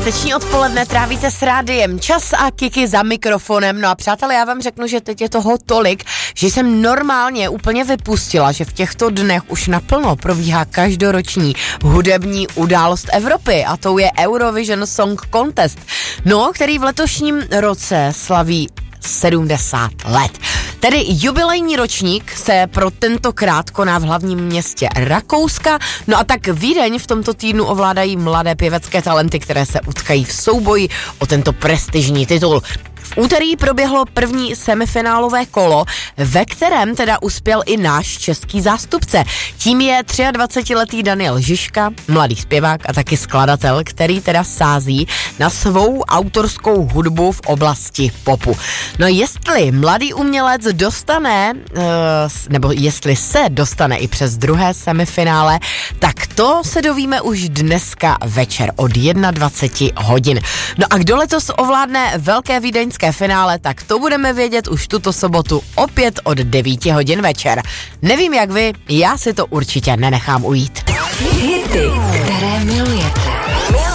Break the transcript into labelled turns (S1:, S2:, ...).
S1: Páteční odpoledne trávíte s rádiem Čas a Kiki za mikrofonem. No a přátelé, já vám řeknu, že teď je toho tolik, že jsem normálně úplně vypustila, že v těchto dnech už naplno probíhá každoroční hudební událost Evropy a tou je Eurovision Song Contest, no, který v letošním roce slaví 70 let. Tedy jubilejní ročník se pro tentokrát koná v hlavním městě Rakouska, no a tak Vídeň v tomto týdnu ovládají mladé pěvecké talenty, které se utkají v souboji o tento prestižní titul. V úterý proběhlo první semifinálové kolo, ve kterém teda uspěl i náš český zástupce. Tím je 23letý Daniel Žižka, mladý zpěvák a taky skladatel, který teda sází na svou autorskou hudbu v oblasti popu. No jestli mladý umělec dostane, nebo jestli se dostane i přes druhé semifinále, tak to se dovíme už dneska večer od 21 hodin. No a kdo letos ovládne velké vídeňské finále, tak to budeme vědět už tuto sobotu opět od 9 hodin večer. Nevím jak vy, já si to určitě nenechám ujít.
S2: Hity, které milujete.